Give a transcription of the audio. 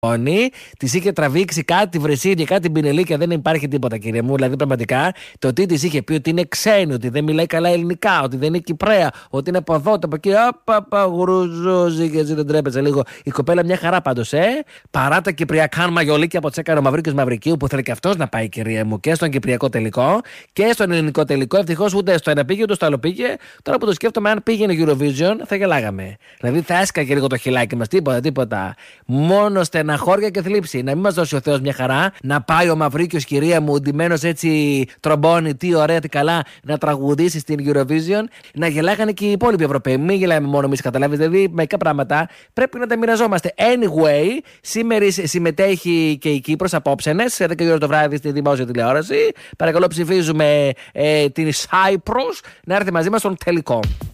Τη είχε τραβήξει κάτι βρεσίδια, κάτι μπινελίκια, δεν υπάρχει τίποτα, κύριε μου. Δηλαδή, πραγματικά το τι τη είχε πει ότι είναι ξένη, ότι δεν μιλάει καλά ελληνικά, ότι δεν είναι Κυπραία, ότι είναι από εδώ, από εκεί. Γουρουζούζι, και έτσι δεν τρέπεζε λίγο. Η κοπέλα μια χαρά πάντως, παρά τα κυπριακά μαγιολίκια από τσέκαρο ο Μαυρίκιος Μαυρικίου, που θέλει και αυτός να πάει, κυρία μου, και στον κυπριακό τελικό και στον ελληνικό τελικό. Ευτυχώς ούτε στο ένα πήγε, ούτε στο άλλο πήγε. Τώρα που το σκέφτομαι, αν πήγαινε Eurovision, θα γελάγαμε. Δηλαδή, θα έσκαγε λίγο το χιλάκι μας, τίποτα. Μόνο στεναχώρια και θλίψη. Να μην μας δώσει ο Θεός μια χαρά, να πάει ο Μαυρίκιος, κυρία μου, ντυμένος έτσι τρομπόνι, τι ωραία, τι καλά, να τραγουδήσει στην Eurovision. Να γελάγανε και οι υπόλοιποι Ευρωπαίοι. Μην γελάμε μόνο εμείς, καταλάβεις. Δηλαδή, μερικά πράγματα πρέπει να τα μοιραζόμαστε. Anyway, σήμερα συμμετέχει και η Κύπρος απόψενες, σε 10 ώρα το βράδυ στη δημόσια τηλεόραση. Παρακαλώ, ψηφίζουμε την Cyprus να έρθει μαζί μας στον τελικό.